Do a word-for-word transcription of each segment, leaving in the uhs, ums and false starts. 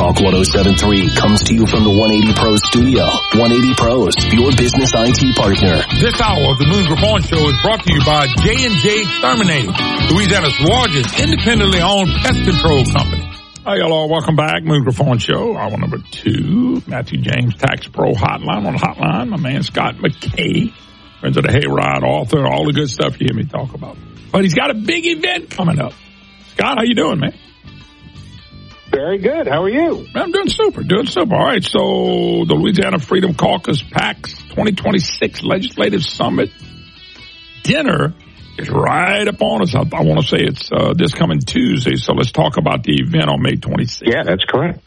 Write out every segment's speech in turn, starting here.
Talk one oh seven point three comes to you from the one eighty Pros studio. one eighty Pros, your business I T partner. This hour of the Moon Griffon Show is brought to you by J and J Exterminating, Louisiana's largest independently owned pest control company. Hi, hello, welcome back. Moon Griffon Show, hour number two. Matthew James Tax Pro Hotline. On the hotline, my man Scott McKay, friends of the Hayride, author, all the good stuff you hear me talk about. But he's got a big event coming up. Scott, how you doing, man? Very good. How are you? I'm doing super, doing super. All right, so the Louisiana Freedom Caucus PAC's twenty twenty-six Legislative Summit dinner is right up on us. I, I want to say it's uh, this coming Tuesday, so let's talk about the event on May twenty-sixth. Yeah, that's correct.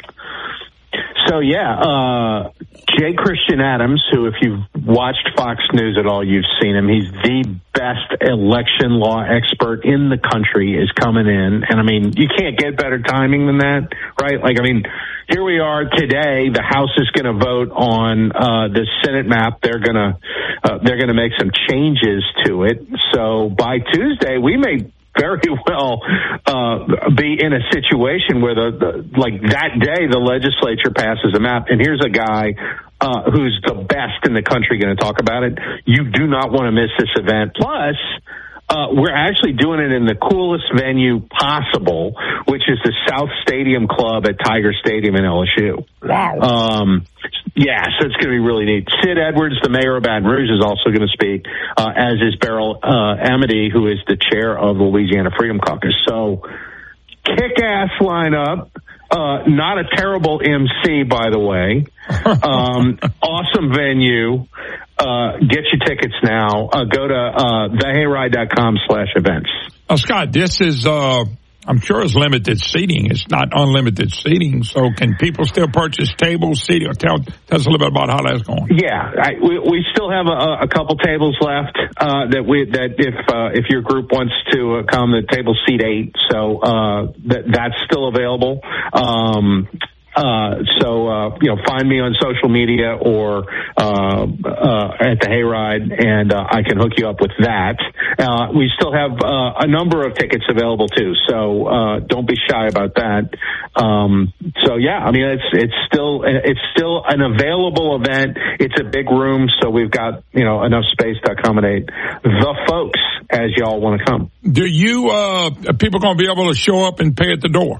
So, yeah, uh, J. Christian Adams, who, if you've watched Fox News at all, you've seen him. He's the best election law expert in the country, is coming in. And, I mean, you can't get better timing than that, right? Like, I mean, here we are today. The House is going to vote on uh, the Senate map. They're going to uh, they're going to make some changes to it. So by Tuesday, we may very well uh, be in a situation where the, the like that day the legislature passes a map, and here's a guy uh, who's the best in the country going to talk about it. You do not want to miss this event. Plus, uh, we're actually doing it in the coolest venue possible, which is the South Stadium Club at Tiger Stadium in L S U. Wow. Um, yeah, so it's going to be really neat. Sid Edwards, the mayor of Baton Rouge, is also going to speak, uh, as is Beryl uh, Amity, who is the chair of the Louisiana Freedom Caucus. So, kick-ass lineup. Uh, not a terrible M C, by the way. Um, awesome venue. Uh, get your tickets now. Uh, go to uh, thehayride.com slash events. Oh, Scott, this is, uh, I'm sure it's limited seating. It's not unlimited seating. So can people still purchase tables, seating? Tell, tell us a little bit about how that's going. Yeah, I, we, we still have a, a couple tables left uh, that we that if uh, if your group wants to uh, come, the table seat eight. So uh, that that's still available. Um, Uh, so, uh, you know, find me on social media or, uh, uh, at the Hayride, and, uh, I can hook you up with that. Uh, we still have, uh, a number of tickets available too. So, uh, don't be shy about that. Um, so yeah, I mean, it's, it's still, it's still an available event. It's a big room. So we've got, you know, enough space to accommodate the folks as y'all want to come. Do you, uh, are people going to be able to show up and pay at the door?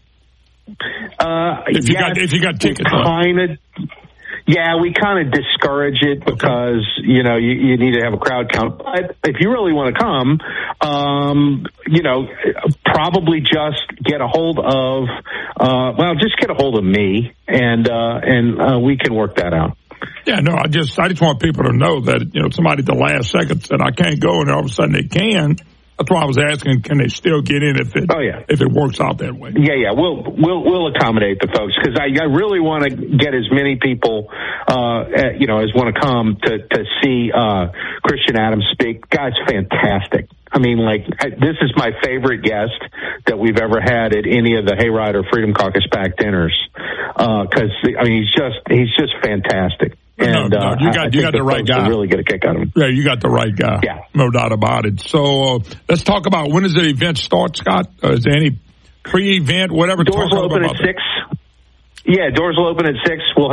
Uh, if you yes, got if you got tickets, kind of. Yeah, we kind of discourage it because okay. you know you, you need to have a crowd count. But if you really want to come, um, you know, probably just get a hold of. Uh, well, just get a hold of me, and uh, and uh, we can work that out. Yeah, no, I just I just want people to know that you know somebody at the last second said I can't go, and all of a sudden they can. That's why I was asking, can they still get in if it oh, yeah. if it works out that way? Yeah, yeah, we'll we'll we'll accommodate the folks because I, I really want to get as many people, uh, you know, as want to come to to see uh, Christian Adams speak. Guy's fantastic. I mean, like I, this is my favorite guest that we've ever had at any of the Hayride or Freedom Caucus PAC dinners because uh, I mean he's just he's just fantastic. And no, no, you got uh, you got the right guy. Really get a kick out of him. Yeah, you got the right guy. Yeah, no doubt about it. So uh, let's talk about when does the event start, Scott? Uh, is there any pre-event, whatever? Doors will open at six. Yeah, doors will open at six. We'll